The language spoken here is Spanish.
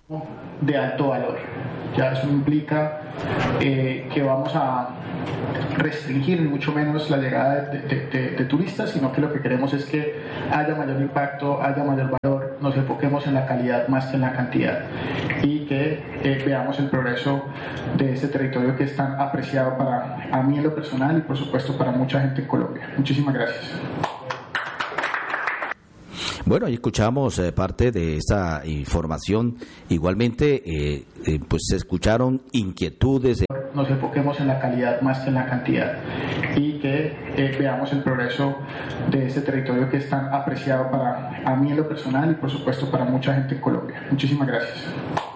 de alto valor. Ya eso implica que vamos a restringir mucho menos la llegada de turistas, sino que lo que queremos es que haya mayor impacto, haya mayor valor, nos enfoquemos en la calidad más que en la cantidad y que veamos el progreso de este territorio que es tan apreciado a mí en lo personal y por supuesto para mucha gente en Colombia. Muchísimas gracias. Bueno, ahí escuchamos parte de esta información. Igualmente, pues se escucharon inquietudes. Nos enfoquemos en la calidad más que en la cantidad y que veamos el progreso de este territorio que es tan apreciado a mí en lo personal y por supuesto para mucha gente en Colombia. Muchísimas gracias.